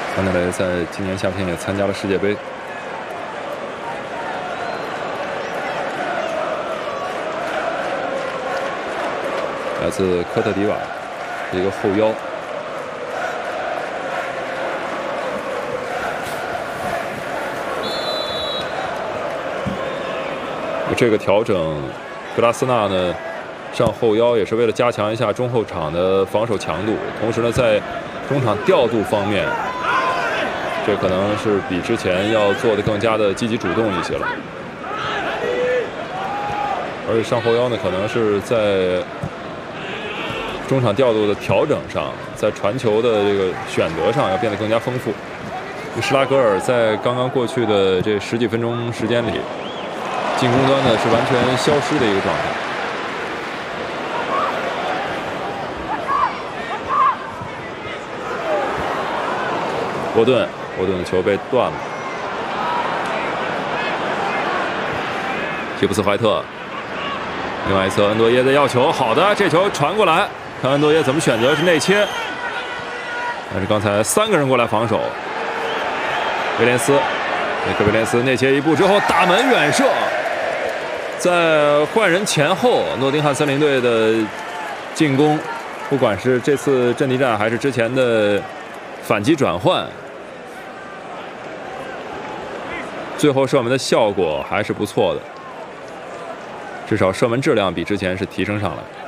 安德雷在今年夏天也参加了世界杯。来自科特迪瓦一个后腰。这个调整，格拉斯纳呢上后腰也是为了加强一下中后场的防守强度，同时呢在中场调度方面，这可能是比之前要做的更加的积极主动一些了。而且上后腰呢，可能是在中场调度的调整上，在传球的这个选择上要变得更加丰富。施拉格尔在刚刚过去的这10几分钟时间里，进攻端呢是完全消失的一个状态。沃顿的球被断了。吉布斯怀特，另外一侧恩多耶在要球，好的，这球传过来，看恩多耶怎么选择，是内切。但是刚才3个人过来防守，威廉斯，内克威廉斯内切一步之后打门远射。在换人前后，诺丁汉森林队的进攻，不管是这次阵地战还是之前的反击转换，最后射门的效果还是不错的，至少射门质量比之前是提升上来。